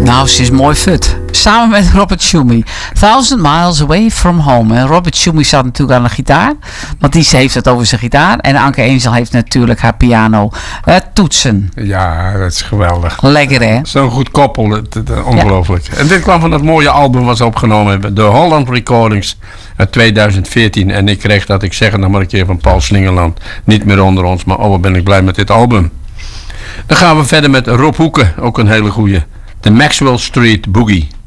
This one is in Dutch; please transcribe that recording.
Nou, ze is mooi fut. Samen met Robert Schumy. 1000 Miles Away From Home. En Robert Schumy staat natuurlijk aan de gitaar. Want die heeft het over zijn gitaar. En Anke Angel heeft natuurlijk haar piano. Toetsen. Ja, dat is geweldig. Lekker, hè? Zo'n goed koppel. Ongelooflijk. Ja. En dit kwam van dat mooie album wat ze opgenomen hebben. De Holland Recordings uit 2014. En ik kreeg dat, ik zeg het nog maar een keer, van Paul Slingerland. Niet meer onder ons, maar wat ben ik blij met dit album. Dan gaan we verder met Rob Hoeken. Ook een hele goeie. De Maxwell Street Boogie.